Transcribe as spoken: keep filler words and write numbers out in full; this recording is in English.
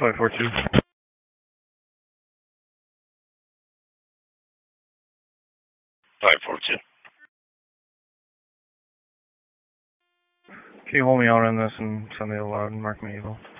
five four two. five four two. Can you hold me out on this and send me a loud and mark me evil?